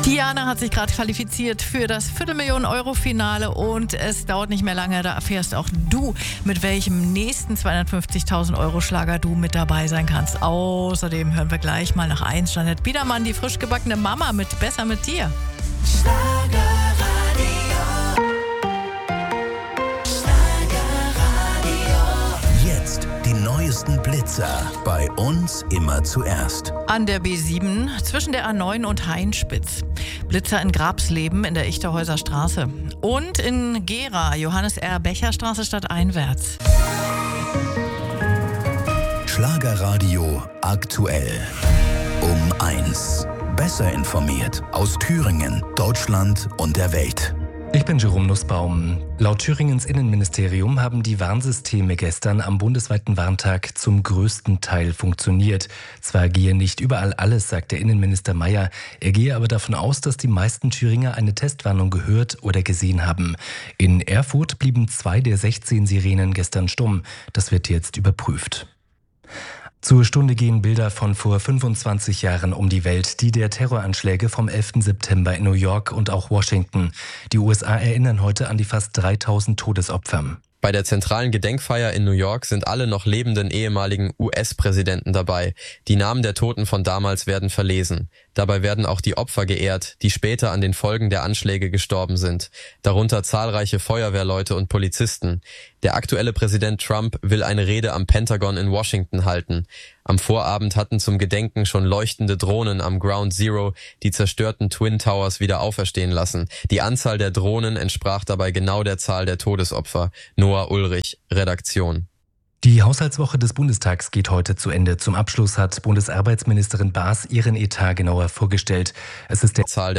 Diana hat sich gerade qualifiziert für das Viertelmillionen-Euro-Finale und es dauert nicht mehr lange, da erfährst auch du, mit welchem nächsten 250.000 Euro Schlager du mit dabei sein kannst. Außerdem hören wir gleich mal nach 1 Jeanette Biedermann, die frisch gebackene Mama mit Besser mit dir. Jetzt die neuesten Blitzer bei uns immer zuerst. An der B7 zwischen der A9 und Hainspitz. Blitzer in Grabsleben in der Ichterhäuser Straße. Und in Gera, Johannes R. Becher Straße stadteinwärts. Schlagerradio aktuell. Um 1. Besser informiert aus Thüringen, Deutschland und der Welt. Ich bin Jerome Nussbaum. Laut Thüringens Innenministerium haben die Warnsysteme gestern am bundesweiten Warntag zum größten Teil funktioniert. Zwar gehe nicht überall alles, sagt der Innenminister Mayer. Er gehe aber davon aus, dass die meisten Thüringer eine Testwarnung gehört oder gesehen haben. In Erfurt blieben 2 der 16 Sirenen gestern stumm. Das wird jetzt überprüft. Zur Stunde gehen Bilder von vor 25 Jahren um die Welt, die der Terroranschläge vom 11. September in New York und auch Washington. Die USA erinnern heute an die fast 3000 Todesopfer. Bei der zentralen Gedenkfeier in New York sind alle noch lebenden ehemaligen US-Präsidenten dabei. Die Namen der Toten von damals werden verlesen. Dabei werden auch die Opfer geehrt, die später an den Folgen der Anschläge gestorben sind. Darunter zahlreiche Feuerwehrleute und Polizisten. Der aktuelle Präsident Trump will eine Rede am Pentagon in Washington halten. Am Vorabend hatten zum Gedenken schon leuchtende Drohnen am Ground Zero die zerstörten Twin Towers wieder auferstehen lassen. Die Anzahl der Drohnen entsprach dabei genau der Zahl der Todesopfer. Noah Ulrich, Redaktion. Die Haushaltswoche des Bundestags geht heute zu Ende. Zum Abschluss hat Bundesarbeitsministerin Baas ihren Etat genauer vorgestellt. Es ist der Zahl der